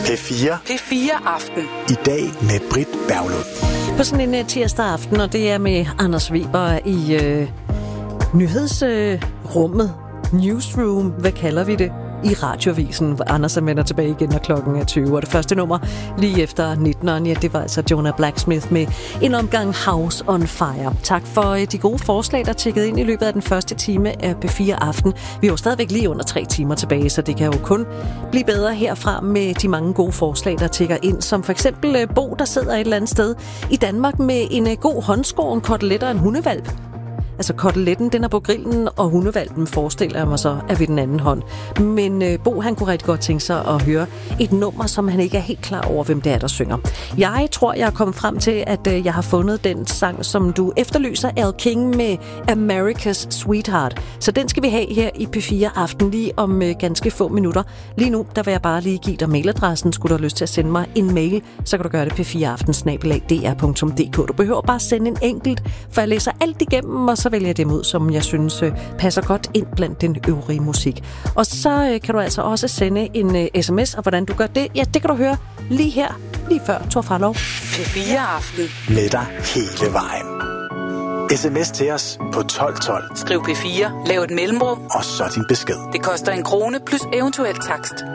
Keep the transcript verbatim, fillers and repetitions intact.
P fire. P fire Aften. I dag med Britt Berglund. På sådan en uh, tirsdag aften, og det er med Anders Weber i uh, nyhedsrummet. Uh, Newsroom, hvad kalder vi det? I radioavisen, hvor Anders er med tilbage igen, når klokken er tyve. Og det første nummer lige efter nitten, ja, det var altså Jonah Blacksmith med en omgang House on Fire. Tak for de gode forslag, der tikkede ind i løbet af den første time af P fire Aften. Vi er jo stadigvæk lige under tre timer tilbage, så det kan jo kun blive bedre herfra med de mange gode forslag, der tikker ind. Som for eksempel Bo, der sidder et eller andet sted i Danmark med en god håndskåren kotelet og en hundevalp. Altså koteletten, den er på grillen, og hundevalpen forestiller jeg mig så er ved den anden hånd. Men øh, Bo, han kunne rigtig godt tænke sig at høre et nummer, som han ikke er helt klar over, hvem det er, der synger. Jeg tror, jeg er kommet frem til, at øh, jeg har fundet den sang, som du efterlyser, Al King med America's Sweetheart. Så den skal vi have her i P fire Aften lige om øh, ganske få minutter. Lige nu, der vil jeg bare lige give dig mailadressen. Skulle du have lyst til at sende mig en mail, så kan du gøre det p fire aften snabel-a d r punktum d k. Du behøver bare sende en enkelt, for jeg læser alt igennem, og så vælger jeg dem ud, som jeg synes øh, passer godt ind blandt den øvrige musik. Og så øh, kan du altså også sende en øh, sms, og hvordan du gør det, ja, det kan du høre lige her, lige før Thor Farlov. P fire Aften. Med dig hele vejen. Sms til os på tolv tolv. Skriv P fire, lav et mellemrum, og så din besked. det koster en krone plus eventuel takst.